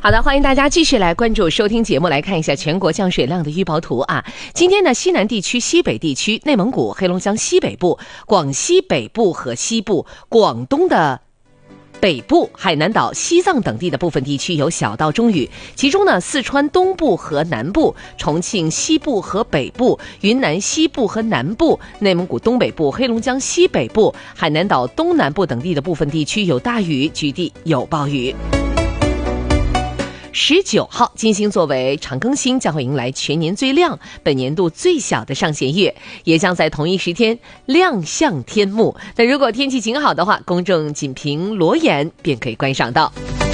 好的，欢迎大家继续来关注收听节目，来看一下全国降水量的预报图啊。今天呢，西南地区、西北地区、内蒙古、黑龙江西北部、广西北部和西部、广东的北部、海南岛、西藏等地的部分地区有小到中雨，其中呢，四川东部和南部、重庆西部和北部、云南西部和南部、内蒙古东北部、黑龙江西北部、海南岛东南部等地的部分地区有大雨，局地有暴雨。19号，金星作为长庚星，将会迎来全年最亮、本年度最小的上弦月，也将在同一时天亮相天幕。那如果天气晴好的话，公众仅凭裸眼便可以观赏到。